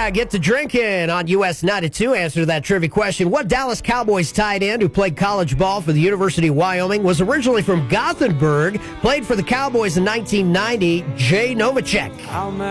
Get to drinking on US 92. Answer to that trivia question. What Dallas Cowboys tight end who played college ball for the University of Wyoming was originally from Gothenburg, played for the Cowboys in 1990? Jay Novacek.